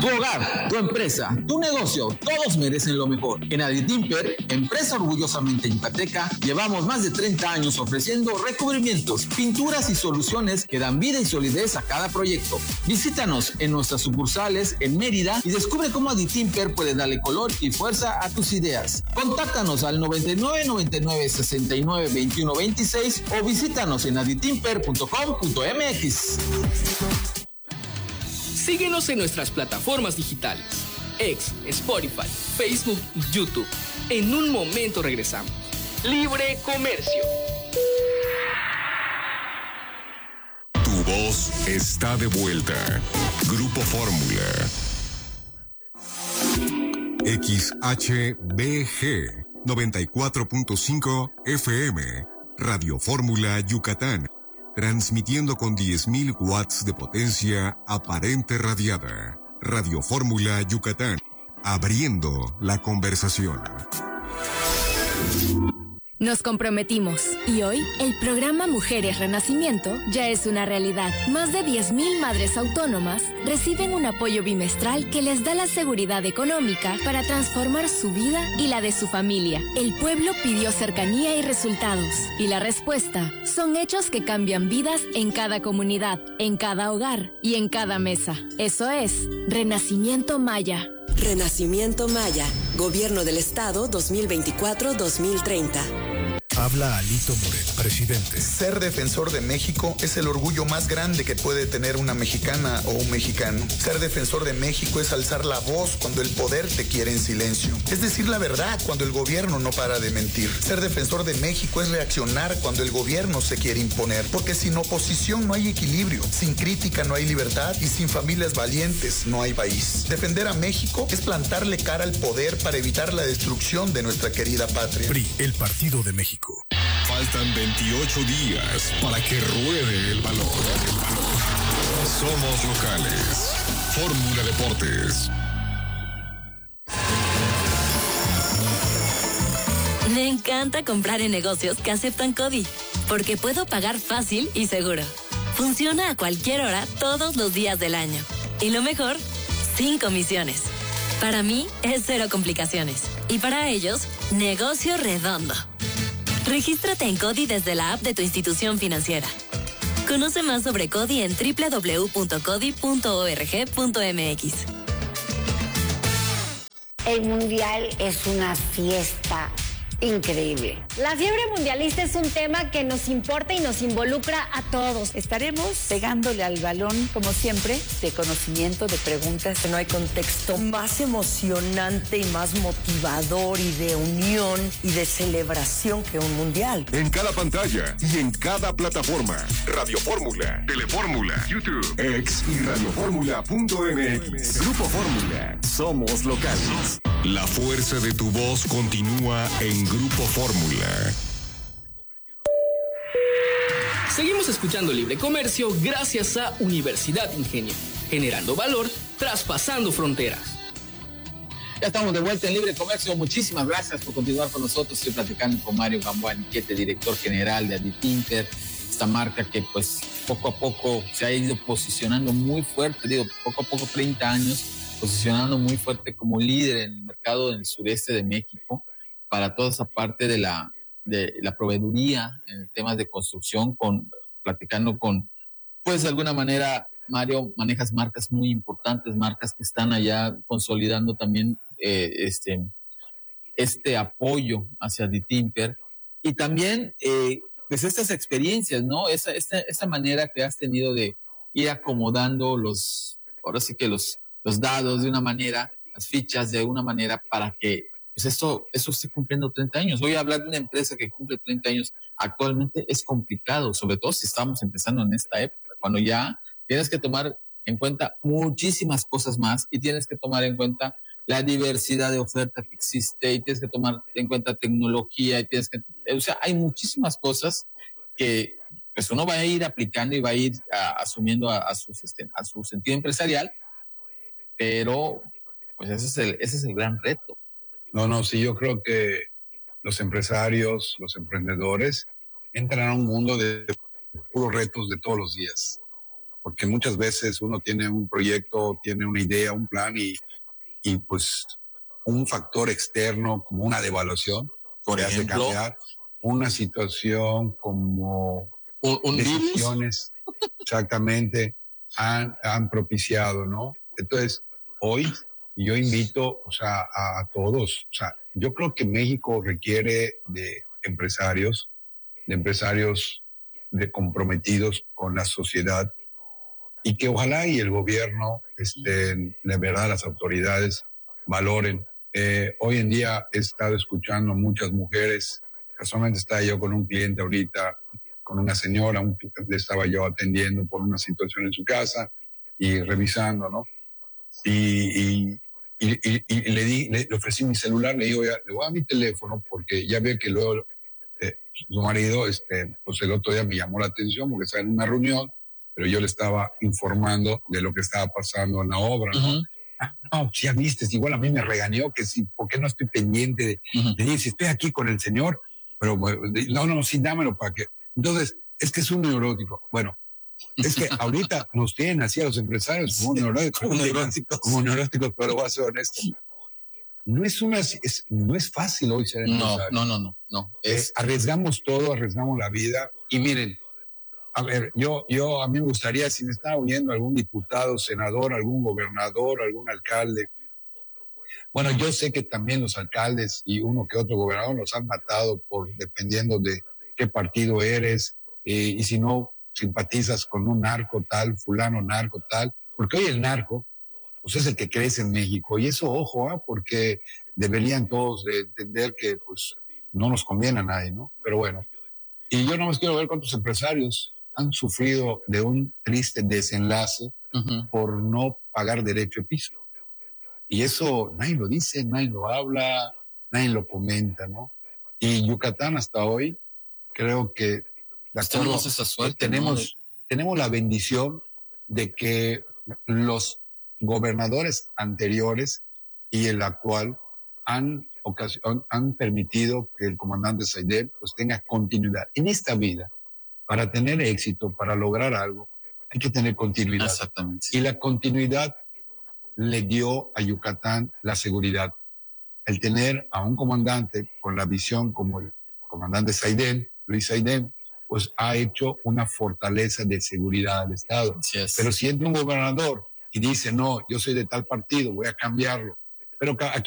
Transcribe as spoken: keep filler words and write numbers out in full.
Tu hogar, tu empresa, tu negocio, todos merecen lo mejor. En Aditimper, empresa orgullosamente yucateca, llevamos más de treinta años ofreciendo recubrimientos, pinturas y soluciones que dan vida y solidez a cada proyecto. Visítanos en nuestras sucursales en Mérida y descubre cómo Aditimper puede darle color y fuerza a tus ideas. Contáctanos al noventa y nueve, noventa y nueve, sesenta y nueve, veintiuno, veintiséis o visítanos en aditimper punto com punto m x. Síguenos en nuestras plataformas digitales, X, Spotify, Facebook y YouTube. En un momento regresamos. Libre Comercio. Tu voz está de vuelta. Grupo Fórmula. X H B G noventa y cuatro punto cinco F M. Radio Fórmula Yucatán. Transmitiendo con diez mil watts de potencia aparente radiada. Radio Fórmula Yucatán. Abriendo la conversación. Nos comprometimos y hoy el programa Mujeres Renacimiento ya es una realidad. Más de diez mil madres autónomas reciben un apoyo bimestral que les da la seguridad económica para transformar su vida y la de su familia. El pueblo pidió cercanía y resultados y la respuesta son hechos que cambian vidas en cada comunidad, en cada hogar y en cada mesa. Eso es Renacimiento Maya. Renacimiento Maya, Gobierno del Estado dos mil veinticuatro a dos mil treinta. Habla Alito Moreno, presidente. Ser defensor de México es el orgullo más grande que puede tener una mexicana o un mexicano. Ser defensor de México es alzar la voz cuando el poder te quiere en silencio. Es decir la verdad cuando el gobierno no para de mentir. Ser defensor de México es reaccionar cuando el gobierno se quiere imponer. Porque sin oposición no hay equilibrio, sin crítica no hay libertad y sin familias valientes no hay país. Defender a México es plantarle cara al poder para evitar la destrucción de nuestra querida patria. P R I, el Partido de México. Faltan veintiocho días para que ruede el balón. Somos locales. Fórmula Deportes. Me encanta comprar en negocios que aceptan CODI, porque puedo pagar fácil y seguro. Funciona a cualquier hora, todos los días del año. Y lo mejor, sin comisiones. Para mí es cero complicaciones. Y para ellos, negocio redondo. Regístrate en CODI desde la app de tu institución financiera. Conoce más sobre CODI en doble u doble u doble u punto codi punto org punto m x. El Mundial es una fiesta increíble. La fiebre mundialista es un tema que nos importa y nos involucra a todos. Estaremos pegándole al balón, como siempre, de conocimiento, de preguntas. No hay contexto más emocionante y más motivador y de unión y de celebración que un mundial. En cada pantalla y en cada plataforma. Radio Fórmula, Telefórmula, YouTube, X y radiofórmula punto m x. Grupo Fórmula. Somos locales. La fuerza de tu voz continúa en Grupo Fórmula. Seguimos escuchando Libre Comercio gracias a Universidad Ingenio, generando valor, traspasando fronteras. Ya estamos de vuelta en Libre Comercio. Muchísimas gracias por continuar con nosotros. Estoy platicando con Mario Gamboa Niquete, director general de Aditimper, esta marca que pues poco a poco se ha ido posicionando muy fuerte, digo, poco a poco treinta años, posicionando muy fuerte como líder en el mercado del sureste de México para toda esa parte de la, de la proveeduría en temas de construcción, con, platicando con, pues de alguna manera, Mario, manejas marcas muy importantes, marcas que están allá consolidando también eh, este, este apoyo hacia Aditimper y también eh, pues estas experiencias, ¿no? Esa, esa, esa manera que has tenido de ir acomodando los, ahora sí que los, los dados de una manera, las fichas de una manera para que pues eso, eso esté cumpliendo treinta años. Hoy hablar de una empresa que cumple treinta años actualmente es complicado, sobre todo si estamos empezando en esta época, cuando ya tienes que tomar en cuenta muchísimas cosas más y tienes que tomar en cuenta la diversidad de oferta que existe y tienes que tomar en cuenta tecnología y tienes que, o sea, hay muchísimas cosas que pues uno va a ir aplicando y va a ir a, asumiendo a, a, su, a su sentido empresarial, pero pues ese es el, ese es el gran reto. No, no, sí, yo creo que los empresarios, los emprendedores entran a un mundo de puros retos de todos los días. porque muchas veces uno tiene un proyecto, tiene una idea, un plan y, y pues un factor externo como una devaluación Por te hace ejemplo, cambiar una situación como un, un decisiones exactamente han, han propiciado, ¿no? Entonces, hoy yo invito, o sea, a, a todos, o sea, yo creo que México requiere de empresarios, de empresarios de comprometidos con la sociedad y que ojalá y el gobierno, este, de verdad las autoridades valoren. Eh, hoy en día he estado escuchando muchas mujeres, casualmente estaba yo con un cliente ahorita, con una señora, un, le estaba yo atendiendo por una situación en su casa y revisando, ¿no? Y, y, y, y, y le, di, le, le ofrecí mi celular, le digo, ya, le voy a dar mi teléfono porque ya veo que luego eh, su marido, este, pues el otro día me llamó la atención porque estaba en una reunión, pero yo le estaba informando de lo que estaba pasando en la obra, ¿no? Uh-huh. Ah, no, ya viste, igual a mí me regañó que sí, ¿por qué no estoy pendiente de, uh-huh. de decir, si estoy aquí con el señor? Pero no, no, sí, dámelo para que... Entonces, es que es un neurótico. Bueno, es que ahorita nos tienen así a los empresarios como neuróticos, como neuróticos, como neuróticos, pero voy a ser honesto. No es una, es, no es fácil hoy ser empresario. No, no, no, no. Es, eh, arriesgamos todo, arriesgamos la vida. Y miren, a ver, yo, yo a mí me gustaría, si me está oyendo algún diputado, senador, algún gobernador, algún alcalde. Bueno, yo sé que también los alcaldes y uno que otro gobernador los han matado por dependiendo de qué partido eres, eh, y si no simpatizas con un narco tal, fulano narco tal, porque hoy el narco, pues es el que crece en México, y eso, ojo, ¿eh? Porque deberían todos de entender que, pues, no nos conviene a nadie, ¿no? Pero bueno, y yo no más quiero ver cuántos empresarios han sufrido de un triste desenlace uh-huh. por no pagar derecho de piso. Y eso nadie lo dice, nadie lo habla, nadie lo comenta, ¿no? Y Yucatán hasta hoy, creo que de acuerdo, tenemos esa suerte, tenemos, ¿no? tenemos la bendición de que los gobernadores anteriores y el actual han, ocasión, han permitido que el comandante Saidem pues tenga continuidad. En esta vida, para tener éxito, para lograr algo, hay que tener continuidad. Exactamente. Y la continuidad le dio a Yucatán la seguridad. El tener a un comandante con la visión como el comandante Saidem, Luis Saidem, pues ha hecho una fortaleza de seguridad al Estado. Yes. Pero si entra un gobernador y dice, no, yo soy de tal partido, voy a cambiarlo. Pero aquí